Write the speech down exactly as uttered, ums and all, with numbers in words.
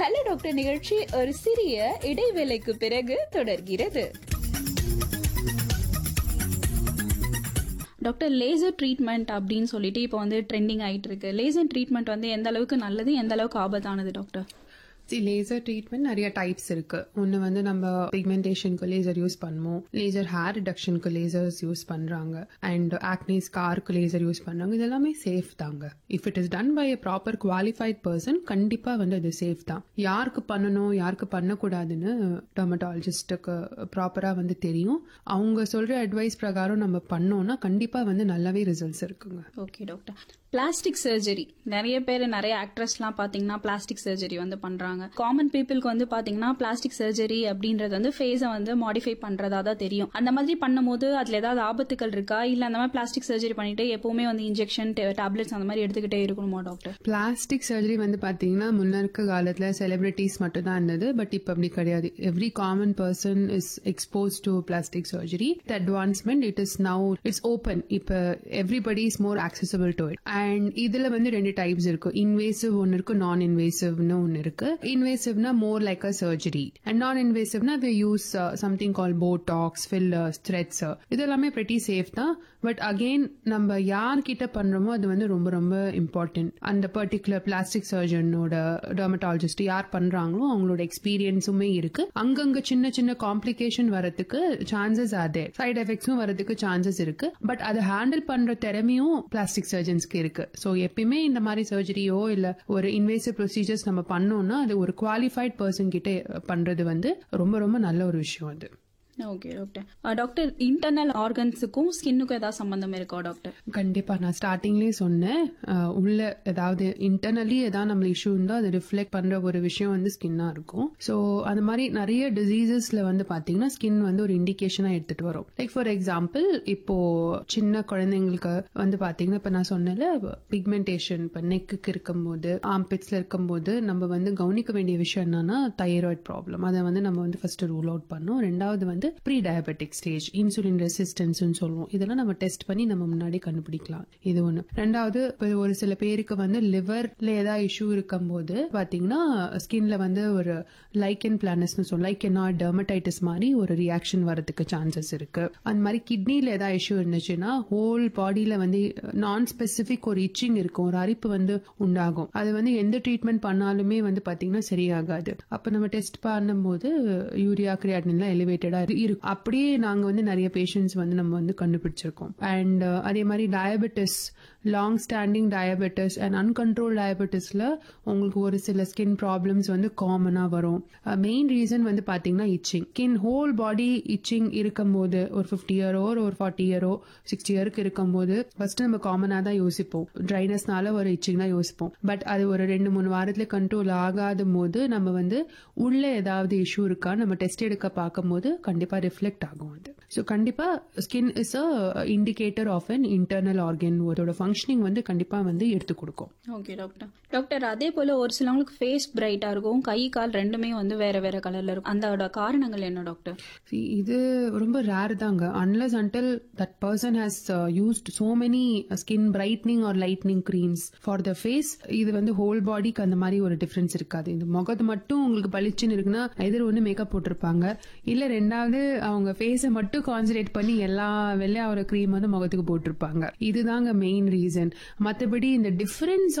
Hello doctor நிகழ்ச்சி ஒரு சிறிய இடைவேளைக்கு பிறகு தொடர்கிறது. டாக்டர், லேசர் ட்ரீட்மெண்ட் அப்படின்னு சொல்லிட்டு இப்போ வந்து ட்ரெண்டிங் ஆயிட்டு இருக்கு. லேசர் ட்ரீட்மெண்ட் வந்து எந்த அளவுக்கு நல்லது, எந்த அளவுக்கு ஆபத்தானது டாக்டர்? லேசர் ட்ரீட்மெண்ட் நிறைய டைப்ஸ் இருக்கு. ஒன்னு வந்து நம்ம பிக்மெண்டேஷனுக்கு லேசர் யூஸ் பண்ணுவோம், லேசர் ஹேர் ரிடக்ஷனுக்கு லேசர்ஸ் யூஸ் பண்றாங்க, அண்ட் ஆக்னி ஸ்காருக்கு லேசர் யூஸ் பண்றாங்க. இது எல்லாமே சேஃப் தாங்க. If it is done by a proper qualified person கண்டிப்பா வந்து அது சேஃப் தான். யாருக்கு பண்ணணும் யாருக்கு பண்ணக்கூடாதுன்னு டெர்மட்டாலஜிஸ்டுக்கு ப்ராப்பரா வந்து தெரியும். அவங்க சொல்ற அட்வைஸ் பிரகாரம் நம்ம பண்ணோம்னா கண்டிப்பா வந்து நல்லாவே ரிசல்ட்ஸ் இருக்குங்க. ஓகே டாக்டர், பிளாஸ்டிக் சர்ஜரி நிறைய பேர் நிறைய ஆக்ட்ரஸ்லாம் பாத்தீங்கன்னா பிளாஸ்டிக் சர்ஜரி வந்து பண்றாங்க. காமன் பீப்புளுக்கு வந்து பாத்தீங்கன்னா பிளாஸ்டிக் சர்ஜரி அப்படின்றது வந்து ஃபேஸை வந்து மாடிஃபை பண்றதா தான் தெரியும். அந்த மாதிரி பண்ணும்போது அதுல ஏதாவது ஆபத்துகள் இருக்கா, இல்ல அந்த மாதிரி பிளாஸ்டிக் சர்ஜரி பண்ணிட்டு எப்பவுமே வந்து இன்ஜெக்ஷன் டேப்லெட்ஸ் அந்த மாதிரி எடுத்துக்கிட்டே இருக்கணுமா டாக்டர்? பிளாஸ்டிக் சர்ஜரி வந்து பாத்தீங்கன்னா முன்ன இருக்க காலத்துல செலிபிரிட்டிஸ் மட்டும் தான் இருந்தது. பட் இப்ப அப்படி கிடையாது. Every common person is expose to plastic surgery. The advancement it is now it's open. இப்ப everybody is more accessible to it. And இதுல வந்து ரெண்டு டைப்ஸ் இருக்கு. இன்வேசிவ் ஒன்னு இருக்கு, நான் இன்வேசிவ்னு ஒன்னு இருக்கு. இன்வேசிவ்னா more like a surgery, and நான் இன்வேசிவ்னா we use uh, something called botox, fillers, threads. இது எல்லாமே pretty safe தான். பட் அகெயின் நம்ம யார்கிட்ட பண்றோமோ அது வந்து ரொம்ப ரொம்ப இம்பார்ட்டன்ட். அந்த பர்டிகுலர் பிளாஸ்டிக் சர்ஜனோட டெர்மட்டாலஜிஸ்ட் யார் பண்றாங்களோ அவங்களோட எக்ஸ்பீரியன்ஸுமே இருக்கு. அங்கங்க சின்ன சின்ன காம்ப்ளிகேஷன் வரதுக்கு சான்சஸ் ஆர் தேர், சைட் எஃபெக்ட்ஸும் வரதுக்கு சான்சஸ் இருக்கு. பட் அதை ஹேண்டில் பண்ற திறமையும் பிளாஸ்டிக் சர்ஜன்ஸ்க்கு இருக்கு. சோ எப்பயுமே இந்த மாதிரி சர்ஜரியோ இல்ல ஒரு இன்வேசிவ் ப்ரொசீஜர்ஸ் நம்ம பண்ணோம்னா அது ஒரு குவாலிஃபைட் பர்சன் கிட்ட பண்றது வந்து ரொம்ப ரொம்ப நல்ல ஒரு விஷயம் அது. Okay doctor. டாக்டர், இன்டர்னல் ஆர்கன்ஸுக்கும் ஸ்கின்னுக்கும் ஏதாவது சம்பந்தம் இருக்கா டாக்டர்? கண்டிப்பா. நான் ஸ்டார்டிங்லேயே சொன்னேன், உள்ள ஏதாவது இன்டர்னலி ஏதாவது நம்ம இஷ்யூ இருந்தா அது ரிஃப்ளெக்ட் பண்ற ஒரு விஷயம் வந்து ஸ்கின்னா இருக்கும். சோ அந்த மாதிரி நிறைய டிசீசஸ்ல வந்து பாத்தீங்கன்னா ஸ்கின் வந்து ஒரு இண்டிகேஷனா எடுத்துட்டு வரும். லைக் ஃபார் எக்ஸாம்பிள் இப்போ சின்ன குழந்தைங்களுக்கு வந்து பாத்தீங்கன்னா இப்ப நான் சொன்னல பிக்மெண்டேஷன் இப்ப நெக்குக்கு இருக்கும்போது ஆம்பிட்ஸ்ல இருக்கும்போது நம்ம வந்து கவனிக்க வேண்டிய விஷயம் என்னன்னா தைராய்டு ப்ராப்ளம். அதை வந்து நம்ம வந்து ஃபர்ஸ்ட் ரூல் அவுட் பண்ணோம். ரெண்டாவது வந்து pre diabetic stage, insulin resistance சொல்லுவோம். இதெல்லாம் நம்ம டெஸ்ட் பண்ணி நம்ம முன்னாடி கண்டுபிடிக்கலாம். இது ஒண்ணு. ரெண்டாவது ஒரு சில பேருக்கு வந்து லிவர்ல ஏதாவது இஷ்யூ இருக்கும் போது பாத்தீங்கன்னா ஸ்கின்ல வந்து ஒரு லைக்கன் பிளானஸ் சொல்லுவோம், லைக்கனாய்டு டெர்மடைட்டிஸ் மாதிரி ஒரு ரியாக்ஷன் வரதுக்கு சான்சஸ் இருக்கு. அந்த மாதிரி கிட்னில ஏதாவது இஷ்யூ இருந்துச்சுன்னா ஹோல் பாடியில வந்து நான் ஸ்பெசிபிக் ஒரு இச்சிங் இருக்கும், ஒரு அரிப்பு வந்து உண்டாகும். அது வந்து எந்த ட்ரீட்மெண்ட் பண்ணாலுமே வந்து பாத்தீங்கன்னா சரியாகாது. அப்ப நம்ம டெஸ்ட் பண்ணும்போது யூரியா கிரியாட்டின் எலிவேட்டடா இருக்கு. அப்படியே நாங்க வந்து நிறைய பேஷண்ட்ஸ் வந்து நம்ம வந்து கண்டுபிடிச்சிருக்கோம். அண்ட் அதே மாதிரி diabetes, long standing diabetes and அன்கண்ட்ரோல் டயபெட்டிஸ்ல உங்களுக்கு ஒரு சில ஸ்கின் ப்ராப்ளம்ஸ் வந்து காமனா வரும். மெயின் ரீசன் வந்து பாத்தீங்கன்னா இச்சிங். ஸ்கின் ஹோல் பாடி இச்சிங் இருக்கும் போது ஒரு பிப்டி இயரோ ஒரு ஃபார்ட்டி இயரோ சிக்ஸ்டி இயருக்கு இருக்கும் போது ஃபர்ஸ்ட் நம்ம காமனா தான் யோசிப்போம், ட்ரைனஸ்னால ஒரு இச்சிங் தான் யோசிப்போம். பட் அது ஒரு ரெண்டு மூணு வாரத்துல கண்ட்ரோல் ஆகாத போது நம்ம வந்து உள்ள ஏதாவது இஷ்யூ இருக்கா நம்ம டெஸ்ட் எடுக்க பார்க்கும் போது கண்டிப்பா ரிஃப்ளெக்ட் ஆகும் அது. சோ கண்டிப்பா skin is a indicator of an internal organ. அதோட ஃபங்க்ஷனிங் வந்து கண்டிப்பா வந்து எடுத்து கொடுக்கும். Okay doctor. டாக்டர், அதே போல ஒரு சிலவங்களுக்கு ஃபேஸ் பிரைட்டா இருக்கும், கை கால் ரெண்டுமே வந்து வேற வேற கலர்ல இருக்கும். அந்த காரணங்கள் என்ன டாக்டர்? இது ரொம்ப ரேர் தாங்க. Unless until that person has used so many skin brightening R lightning creams for the face. இது வந்து ஹோல் பாடிக்கு அந்த மாதிரி ஒரு டிஃபரன்ஸ் இருக்காது. இந்த முகத்து மட்டும் உங்களுக்கு பளிச்சுன்னு இருக்குன்னா எதிர் ஒண்ணு மேக்கப் போட்டிருப்பாங்க, இல்ல ரெண்டாவது அவங்க ஃபேஸை மட்டும் கான்சன்ட்ரேட் பண்ணி எல்லா வெள்ளையா ஒரு கிரீம் வந்து முகத்துக்கு போட்டிருப்பாங்க. இதுதாங்க மெயின் ரீசன். மற்றபடி இந்த டிஃபரன்ஸ்